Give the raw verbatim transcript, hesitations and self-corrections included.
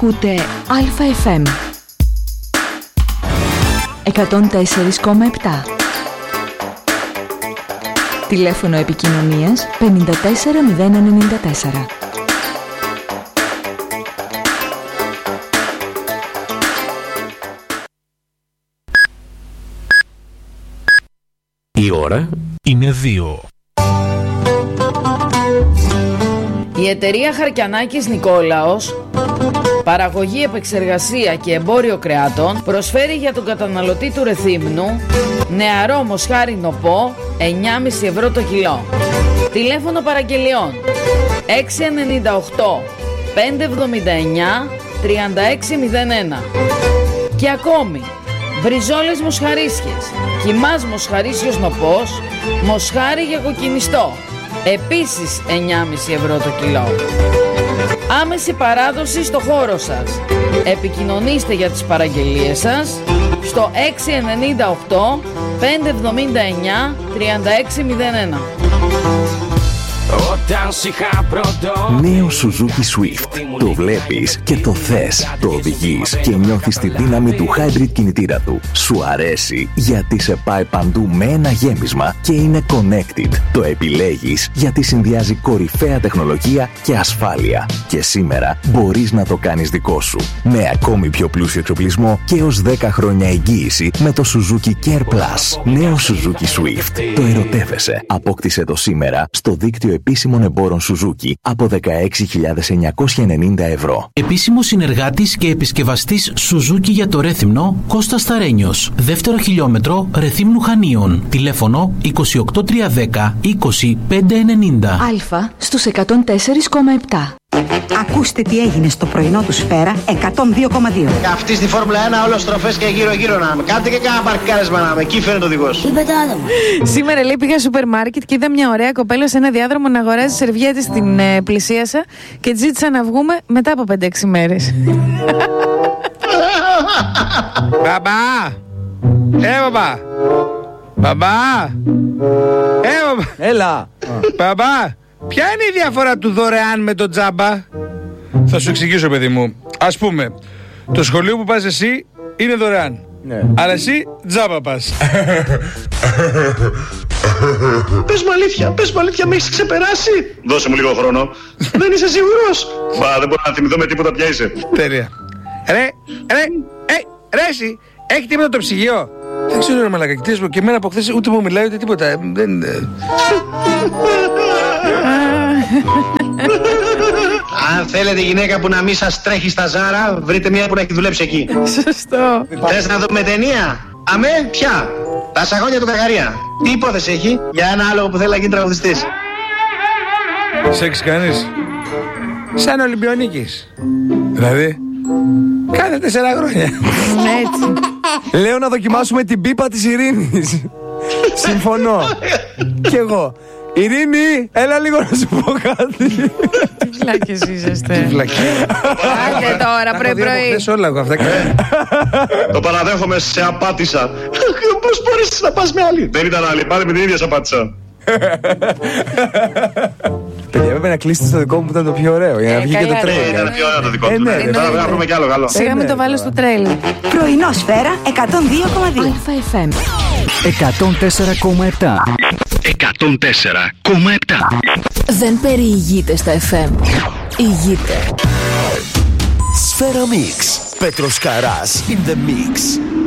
Ακούτε Αλφα εφ εμ εκατόν τέσσερα κόμμα επτά. Τηλέφωνο επικοινωνίας πενήντα τέσσερα μηδέν ενενήντα τέσσερα. Η ώρα είναι δύο. Η εταιρεία Χαρκιανάκης Νικόλαος, παραγωγή, επεξεργασία και εμπόριο κρεάτων, προσφέρει για τον καταναλωτή του Ρεθύμνου νεαρό μοσχάρι νοπό εννιά κόμμα πέντε ευρώ το κιλό. Τηλέφωνο παραγγελιών έξι εννιά οκτώ πέντε εβδομήντα εννιά τριάντα έξι μηδέν ένα. Και ακόμη μπριζόλες μοσχαρίσιες, κιμάς μοσχαρίσιος νοπός, μοσχάρι για κοκκινιστό, επίσης εννιά κόμμα πέντε ευρώ το κιλό. Άμεση παράδοση στο χώρο σας. Επικοινωνήστε για τις παραγγελίες σας στο έξι εννιά οκτώ πέντε εβδομήντα εννιά τριάντα έξι μηδέν ένα. Νέο Suzuki Swift. Το βλέπεις και το θες. Το οδηγείς και νιώθεις τη δύναμη του hybrid κινητήρα του. Σου αρέσει γιατί σε πάει παντού με ένα γέμισμα και είναι connected. Το επιλέγεις γιατί συνδυάζει κορυφαία τεχνολογία και ασφάλεια. Και σήμερα μπορείς να το κάνεις δικό σου. Με ακόμη πιο πλούσιο εξοπλισμό και έως δέκα χρόνια εγγύηση με το Suzuki Care Plus. Νέο Suzuki Swift. Το ερωτεύεσαι. Απόκτησε το σήμερα στο δίκτυο επίσημων εμπόρων Suzuki από δεκαέξι χιλιάδες εννιακόσια ενενήντα ευρώ. Επίσημος συνεργάτης και επισκευαστής Suzuki για το Ρέθυμνο, Κώστας Σταρένιος. Δεύτερο χιλιόμετρο Ρεθύμνου Χανίων. Τηλέφωνο είκοσι οκτώ τριακόσια δέκα είκοσι πέντε ενενήντα. Αλφα στους εκατόν τέσσερα κόμμα επτά. Ακούστε τι έγινε στο πρωινό του Σφαίρα εκατόν δύο κόμμα δύο. Αυτή στη Φόρμουλα ένα όλο στροφές και γύρω-γύρω να είμαι. Κάντε και κάνα παρκάρισμα να είμαι. Εκεί φαίνεται ο οδηγός. Σήμερα λέει πήγα σούπερ μάρκετ και είδα μια ωραία κοπέλα σε ένα διάδρομο να αγοράζει σερβιέτες στην ε, πλησίασα και της ζήτησα να βγούμε μετά από πέντε έξι μέρες. Μπαμπά! Ε, μπαμπά! Μπαμπά! Ε, μπαμπά! Έλα! Μπαμπά! Ποια είναι η διαφορά του δωρεάν με το τζάμπα? Θα σου εξηγήσω, παιδί μου. Ας πούμε, το σχολείο που πας εσύ είναι δωρεάν, ναι. Αλλά εσύ τζάμπα πας. Πες μου αλήθεια, πες μου αλήθεια, με έχεις ξεπεράσει. Δώσε μου λίγο χρόνο. Δεν είσαι σίγουρος? Μπα, δεν μπορώ να θυμηθώ με τίποτα ποια είσαι. Τέλεια. Ρε, ρε, ε, ρε εσύ, έχει τίποτα το ψυγείο? Δεν ξέρω ρε μαλακακτής μου, και εμένα από χθες ούτε μου μιλάει ούτε τίποτα. Δεν... Αν θέλετε γυναίκα που να μην σας τρέχει στα ζάρα, βρείτε μια που να έχει δουλέψει εκεί. Σωστό. Θες να δούμε ταινία? Αμέ, ποια? Τα σαγόνια του Καγαρία. Τι υπόθεση έχει για ένα άλλο που θέλει να γίνει τραγουδιστής? Σεξ κάνεις? Σαν Ολυμπιονίκης. Δηλαδή κάθε τέσσερα χρόνια. Έτσι. Λέω να δοκιμάσουμε την πίπα της Ειρήνης. Συμφωνώ. Κι εγώ. Ειρήνη, έλα λίγο να σου πω κάτι. Τι φλάκες είσαστε. Τι φλάκες. Άντε τώρα, πρωί-πρωί. Θες όλα εγώ αυτά. Το παραδέχομαι, σε απάτησα. Πώς μπορείς να πας με άλλη? Δεν ήταν άλλη, πάλι με την ίδια σε απάτησα. Παιδιά, έπρεπε να κλείσετε στο δικό μου που ήταν το πιο ωραίο. Για να βγει και το τρέλ. Ήταν πιο ωραίο το δικό του. Τώρα να βρούμε κι άλλο καλό. Σιγά μην το βάλω στο τρέλ. Πρωινό Σφαίρα εκατόν δύο κόμμα δύο. Αλφα εφ εμ εκατόν τέσσερα κόμμα επτά. εκατόν τέσσερα κόμμα επτά. Δεν περιηγείται στα εφ εμ. Ηγείται. Σφαίρα Mix. Πέτρος Καράς in the mix.